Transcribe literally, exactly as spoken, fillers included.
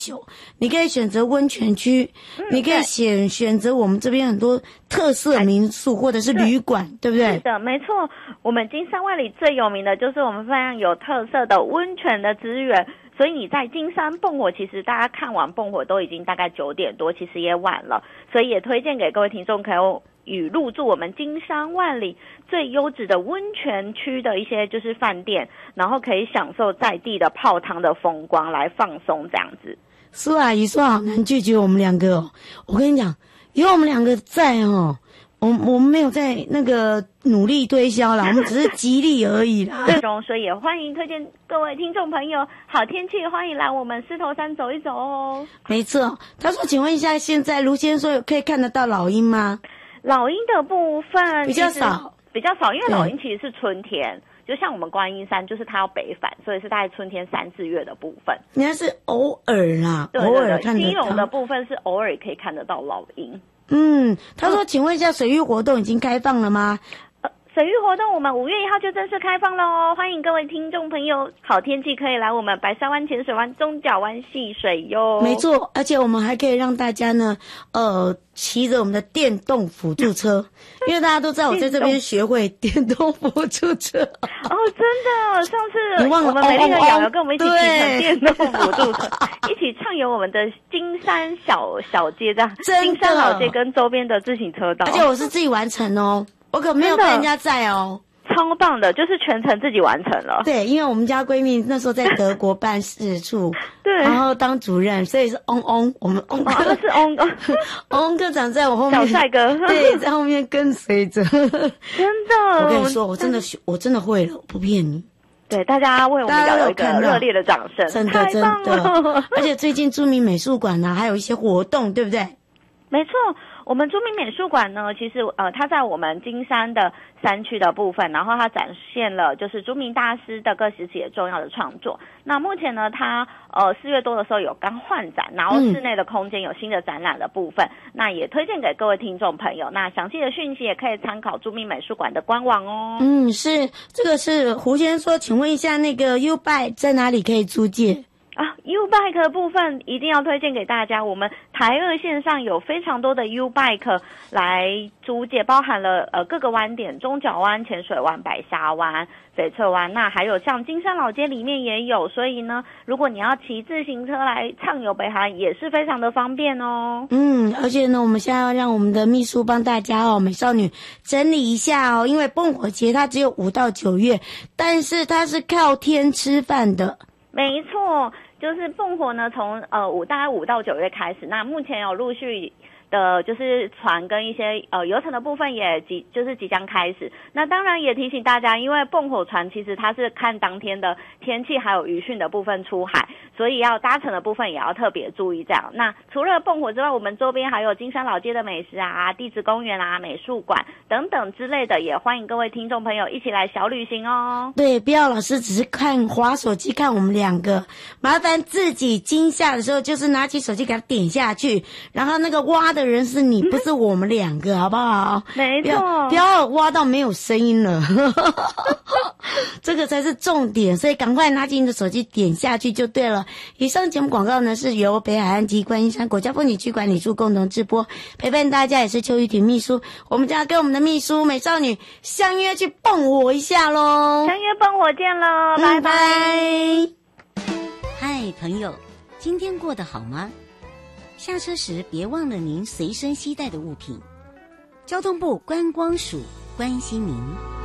久，你可以选择温泉区，嗯、你可以选选择我们这边很多特色民宿或者是旅馆， 对, 对不对？ 是的，没错。我们金山万里最有名的就是我们非常有特色的温泉的资源，所以你在金山蹦火，其实大家看完蹦火都已经大概九点多，其实也晚了，所以也推荐给各位听众可以与入住我们金山万里最优质的温泉区的一些就是饭店，然后可以享受在地的泡汤的风光来放松这样子。 苏阿姨说好难拒绝我们两个哦，我跟你讲，因为我们两个在哦，我我们没有在那个努力推销啦，我们只是极力而已啦。 对，所以也欢迎推荐各位听众朋友，好天气欢迎来我们狮头山走一走哦。 没错，他说，请问一下，现在卢先生说可以看得到老鹰吗？ 老鹰的部分比较少， 比较少，因为老鹰其实是春天。就像我们观音山，就是它要北返，所以是大概春天三四月的部分。 你那是偶尔啦， 对对对， 偶尔看得到。 基隆的部分是偶尔可以看得到老鹰。 嗯，他说，请问一下，水域活动已经开放了吗？ 呃，水域活动我们五月一号就正式开放了哦，欢迎各位听众朋友，好天气可以来我们白沙湾、浅水湾、中角湾戏水哟。 没错，而且我们还可以让大家呢，呃。骑着我们的电动辅助车，因为大家都知道我在这边学会电动辅助车。 哦，真的，上次你忘了我们美丽的瑶瑶跟我们一起骑乘电动辅助车，一起畅游我们的金山小小街这样，金山老街跟周边的自行车道。 而且我是自己完成哦，我可没有被人家载哦。 超棒的，就是全程自己完成了。 对，因为我们家闺蜜那时候在德国办事处， 对， 然后当主任，所以是翁翁，我们翁哥、 哦、是翁翁， 翁科长在我后面， 小帅哥， 对，在后面跟随着。真的， 我跟你说，我真的我真的会了，不骗你。 对，大家为我们要有一个热烈的掌声， 真的真的。而且最近著名美术馆呢，还有一些活动，对不对？ 没错。我们著名美术馆呢，其实呃，它在我们金山的山区的部分，然后它展现了就是著名大师的各时期重要的创作。那目前呢，它呃四月多的时候有刚换展，然后室内的空间有新的展览的部分，嗯、那也推荐给各位听众朋友。那详细的讯息也可以参考著名美术馆的官网哦。 嗯，是这个是胡先生说，请问一下那个 U-Bike 在哪里可以租借？ 啊 ，U-Bike 的部分一定要推荐给大家。我们台二线上有非常多的 U-Bike 来租借，包含了呃各个湾点，中角湾、浅水湾、白沙湾、翡翠湾，那还有像金山老街里面也有。所以呢，如果你要骑自行车来畅游北海岸，也是非常的方便哦。 嗯，而且呢，我们现在要让我们的秘书帮大家哦，美少女整理一下哦，因为蹦火节它只有五到九月，但是它是靠天吃饭的。 没错，就是蹦火呢，从呃五大概五到九月开始，那目前有陆续的，就是船跟一些呃游程的部分也即就是即将开始。那当然也提醒大家，因为蹦火船其实它是看当天的天气还有渔汛的部分出海，所以要搭乘的部分也要特别注意这样。那除了蹦火之外，我们周边还有金山老街的美食啊、地质公园啊、美术馆等等之类的，也欢迎各位听众朋友一起来小旅行哦。 对，不要老师只是看滑手机看我们两个，麻烦自己惊吓的时候就是拿起手机给它点下去，然后那个挖的的人是你，不是我们两个，好不好？ 没错， 不要挖到没有声音了，这个才是重点。所以赶快拿起你的手机点下去就对了。以上节目广告呢是由北海岸及观音山国家风景区管理处共同直播，陪伴大家也是邱玉婷秘书。我们就要跟我们的秘书美少女相约去蹦火一下咯， 相约蹦火见咯，嗯、拜拜。 嗨，朋友，今天过得好吗？下车时别忘了您随身携带的物品。交通部观光署关心您。